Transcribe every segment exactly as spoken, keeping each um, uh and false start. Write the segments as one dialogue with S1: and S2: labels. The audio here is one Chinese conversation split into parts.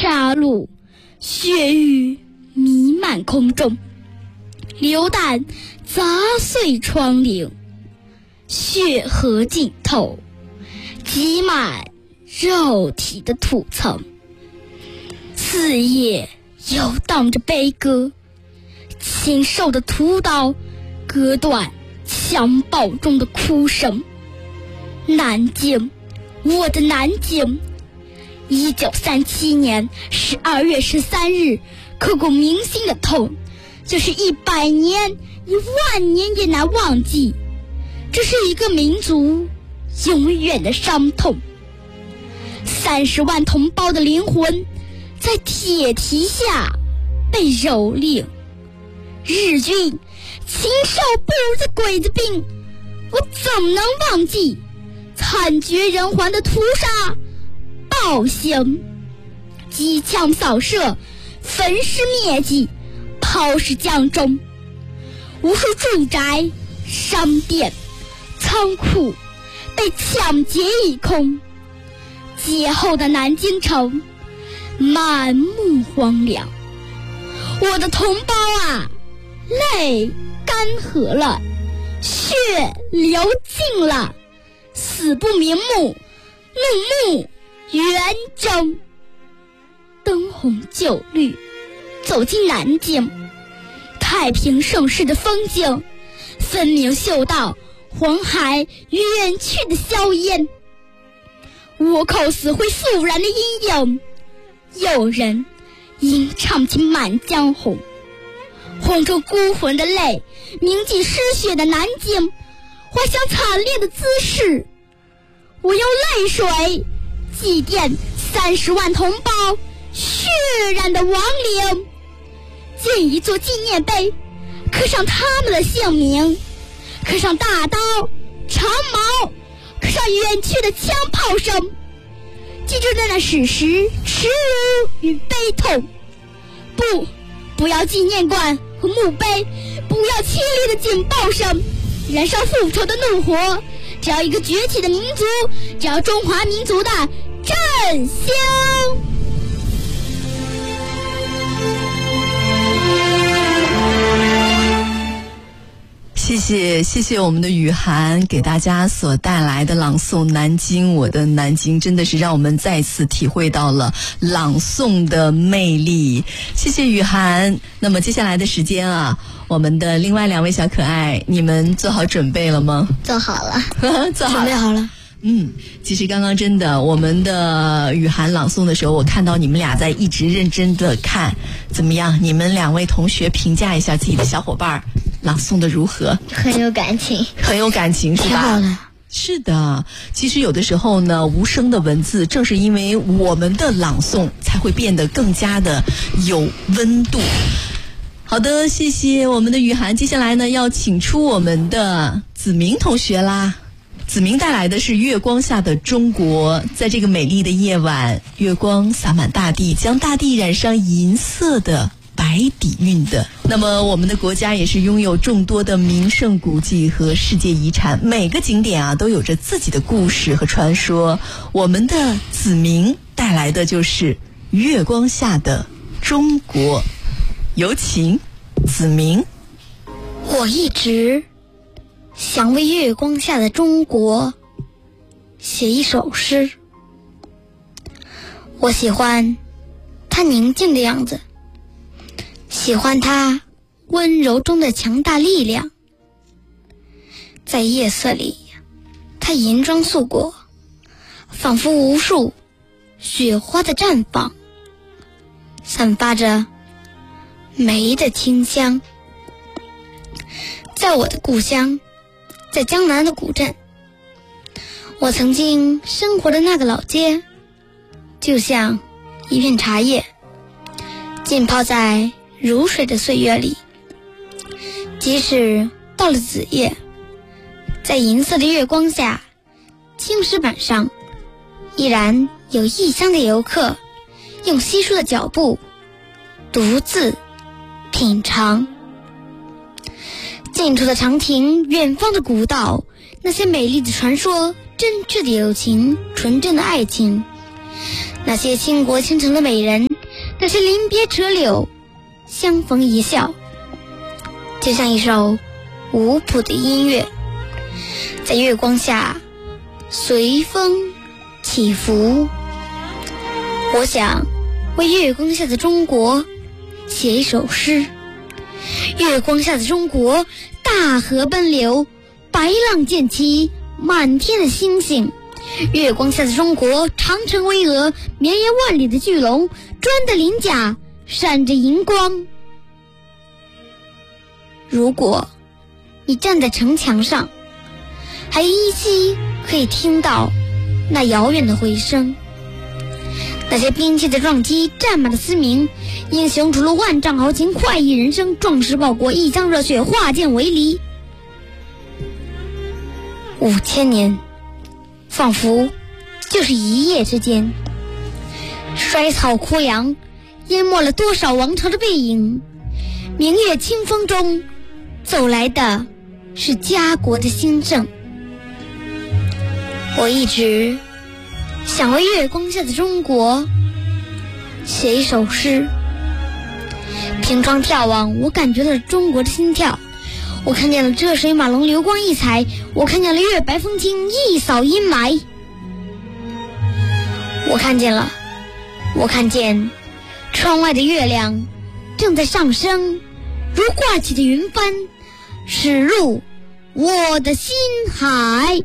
S1: 杀戮，血雨弥漫空中，流弹砸碎窗棂，血河浸透，挤满肉体的土层。四叶游荡着悲歌，禽兽的屠刀割断枪爆中的哭声。南京，我的南京，一九三七年十二月十三日，刻骨铭心的痛，就是一百年一万年也难忘记。这是一个民族永远的伤痛。三十万同胞的灵魂在铁蹄下被蹂躏，日军禽兽不如的鬼子兵，我怎么能忘记惨绝人寰的屠杀暴行？机枪扫射，焚尸灭迹，抛尸江中，无数住宅、商店、仓库被抢劫一空。劫后的南京城满目荒凉，我的同胞啊，泪干涸了，血流尽了，死不瞑目，怒目圆睁。灯红酒绿走进南京，太平盛世的风景分明嗅到黄海远去的硝烟。倭寇死灰复燃的阴影，有人吟唱起《满江红》，红着孤魂的泪铭记失血的南京，怀想惨烈的姿势。我用泪水祭奠三十万同胞血染的亡灵，建一座纪念碑，刻上他们的姓名，刻上大刀、长矛，刻上远去的枪炮声，记住那那史实、耻辱与悲痛。不，不要纪念馆和墓碑，不要凄厉的警报声，燃烧复仇的怒火。只要一个崛起的民族，只要中华民族的振兴。
S2: 谢谢谢谢我们的雨涵给大家所带来的朗诵《南京我的南京》，真的是让我们再次体会到了朗诵的魅力。谢谢雨涵。那么接下来的时间啊，我们的另外两位小可爱，你们做好准备了吗？
S1: 做好了
S2: 做好了，
S1: 准备好了。
S2: 嗯，其实刚刚真的，我们的雨涵朗诵的时候，我看到你们俩在一直认真的看，怎么样？你们两位同学评价一下自己的小伙伴朗诵的如何？
S1: 很有感情，
S2: 很有感情，是吧？
S1: 挺好的。
S2: 是的，其实有的时候呢，无声的文字正是因为我们的朗诵，才会变得更加的有温度。好的，谢谢我们的雨涵。接下来呢，要请出我们的子明同学啦。子明带来的是月光下的中国。在这个美丽的夜晚，月光洒满大地，将大地染上银色的白底蕴的。那么我们的国家也是拥有众多的名胜古迹和世界遗产，每个景点啊都有着自己的故事和传说。我们的子明带来的就是月光下的中国。有请子明。
S1: 我一直想为月光下的中国写一首诗。我喜欢它宁静的样子，喜欢它温柔中的强大力量。在夜色里，它银装素裹，仿佛无数雪花的绽放，散发着梅的清香。在我的故乡，在江南的古镇，我曾经生活的那个老街，就像一片茶叶，浸泡在如水的岁月里。即使到了子夜，在银色的月光下，青石板上依然有异乡的游客，用稀疏的脚步独自品尝。近处的长亭，远方的古道，那些美丽的传说，真挚的友情，纯正的爱情，那些倾国倾城的美人， 是临别折柳，相逢一笑，就像一首无谱的音乐，在月光下随风起伏。我想为月光下的中国写一首诗。月光下的中国，大河奔流，白浪溅起满天的星星。月光下的中国，长城巍峨，绵延万里的巨龙，砖的鳞甲闪着银光。如果你站在城墙上，还依稀可以听到那遥远的回声。那些兵器的撞击，战马的嘶鸣，英雄逐鹿万丈豪情，快意人生，壮士报国，一腔热血，化剑为犁。五千年仿佛就是一夜之间，衰草枯杨，淹没了多少王朝的背影。明月清风中走来的是家国的兴盛。我一直想为月光下的中国写一首诗。凭窗眺望，我感觉到了中国的心跳。我看见了浙水马龙流光溢彩，我看见了月白风清一扫阴霾。我看见了，我看见窗外的月亮正在上升，如挂起的云帆，驶入我的心海。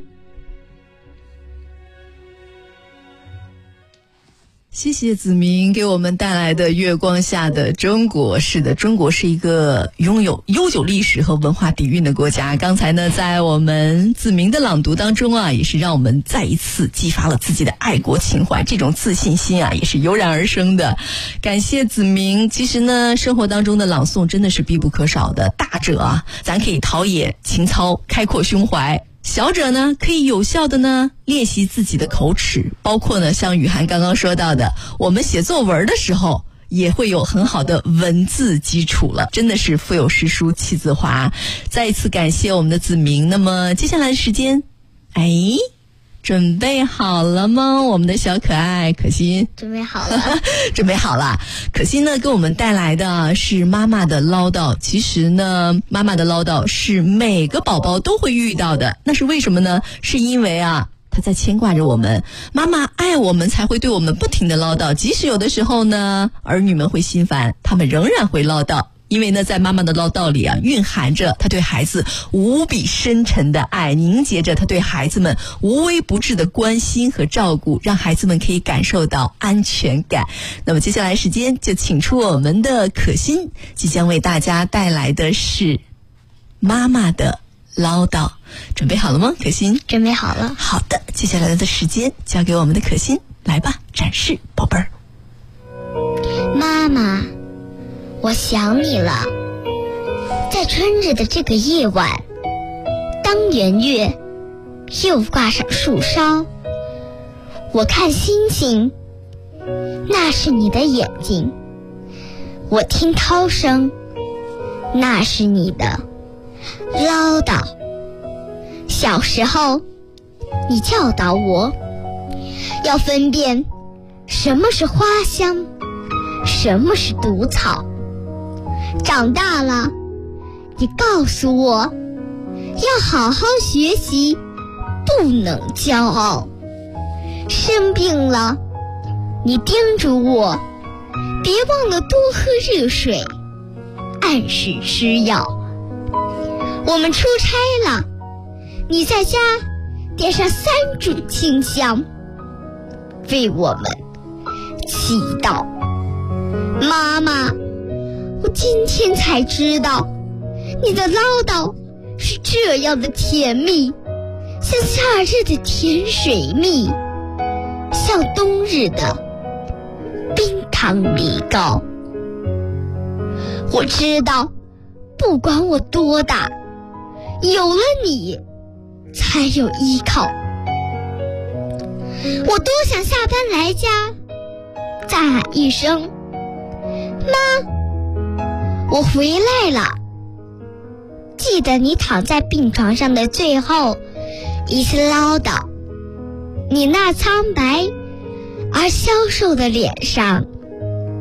S2: 谢谢子明给我们带来的月光下的中国。是的，中国是一个拥有悠久历史和文化底蕴的国家。刚才呢，在我们子明的朗读当中啊，也是让我们再一次激发了自己的爱国情怀，这种自信心啊，也是油然而生的。感谢子明。其实呢，生活当中的朗诵真的是必不可少的。大者啊，咱可以陶冶情操，开阔胸怀。小者呢，可以有效的呢练习自己的口齿，包括呢像雨涵刚刚说到的，我们写作文的时候也会有很好的文字基础了，真的是腹有诗书气自华。再一次感谢我们的子明。那么接下来的时间，哎，准备好了吗？我们的小可爱可心
S1: 准备好了
S2: 准备好了。可心呢给我们带来的是妈妈的唠叨。其实呢，妈妈的唠叨是每个宝宝都会遇到的。那是为什么呢？是因为啊他在牵挂着我们，妈妈爱我们才会对我们不停的唠叨。即使有的时候呢儿女们会心烦，他们仍然会唠叨。因为呢，在妈妈的唠叨里啊，蕴含着她对孩子无比深沉的爱，凝结着她对孩子们无微不至的关心和照顾，让孩子们可以感受到安全感。那么接下来时间就请出我们的可心，即将为大家带来的是妈妈的唠叨。准备好了吗，可心？
S1: 准备好了。
S2: 好的，接下来的时间交给我们的可心，来吧，展示宝贝儿。
S1: 妈妈，我想你了。在春日的这个夜晚，当圆月又挂上树梢，我看星星，那是你的眼睛；我听涛声，那是你的唠叨。小时候，你教导我要分辨什么是花香，什么是毒草。长大了，你告诉我要好好学习，不能骄傲。生病了，你叮嘱我别忘了多喝热水，按时吃药。我们出差了，你在家点上三炷清香，为我们祈祷。妈妈，我今天才知道你的唠叨是这样的甜蜜，像夏日的甜水蜜，像冬日的冰糖米糕。我知道不管我多大，有了你才有依靠。我多想下班来家再喊一声妈，我回来了。记得你躺在病床上的最后一次唠叨，你那苍白而消瘦的脸上